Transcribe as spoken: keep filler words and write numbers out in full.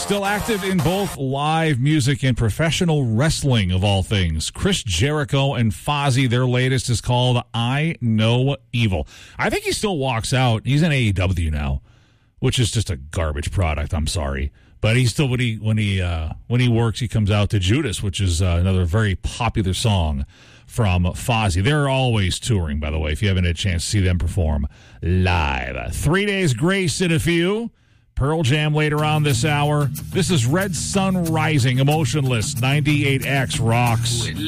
Still active in both live music and professional wrestling, of all things. Chris Jericho and Fozzy, their latest is called I Know Evil. I think he still walks out. He's in A E W now, which is just a garbage product. I'm sorry. But he still, when he when he, uh, when he works, he comes out to Judas, which is uh, another very popular song from Fozzy. They're always touring, by the way, if you haven't had a chance to see them perform live. Three Days Grace in a few. Pearl Jam later on this hour. This is Red Sun Rising, Emotionless, ninety-eight X rocks.